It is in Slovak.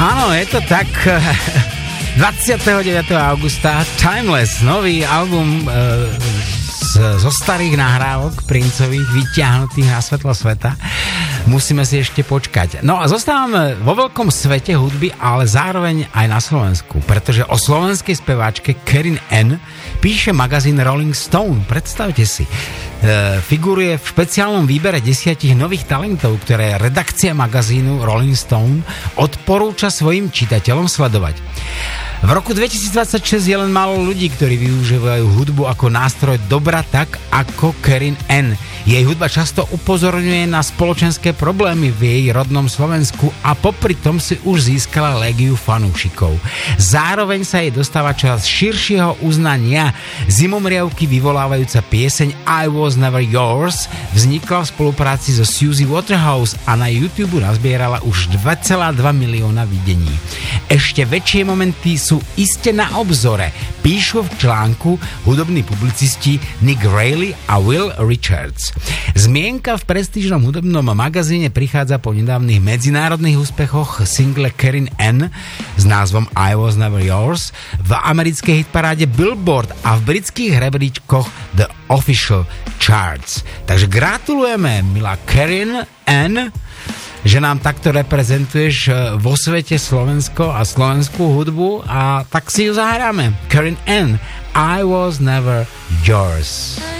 Áno, je to tak. 29. augusta Timeless, nový album zo starých nahrávok princových, vyťahnutých na svetlo sveta. Musíme si ešte počkať. No a zostávame vo veľkom svete hudby, ale zároveň aj na Slovensku, pretože o slovenskej speváčke Karin N píše magazín Rolling Stone. Predstavte si. Figuruje v špeciálnom výbere 10 nových talentov, ktoré redakcia magazínu Rolling Stone odporúča svojim čitateľom sledovať. V roku 2026 je len málo ľudí, ktorí využívajú hudbu ako nástroj dobra tak ako Karin N. Jej hudba často upozorňuje na spoločenské problémy v jej rodnom Slovensku a popri tom si už získala légiu fanúšikov. Zároveň sa jej dostáva čas širšieho uznania. Zimomriavky vyvolávajúca pieseň I Was Never Yours vznikla v spolupráci so Suzy Waterhouse a na YouTube nazbierala už 2,2 milióna videní. Ešte väčšie momenty sú iste na obzore, píšu v článku hudobní publicisti Nick Rayleigh a Will Richards. Zmienka v prestížnom hudobnom magazíne prichádza po nedávnych medzinárodných úspechoch single Karin N s názvom I Was Never Yours v americkej hitparáde Billboard a v britských rebríčkoch The Official Charts. Takže gratulujeme, milá Karin N, že nám takto reprezentuješ vo svete Slovensko a slovenskú hudbu a tak si ju zahráme. Karin N, I Was Never Yours.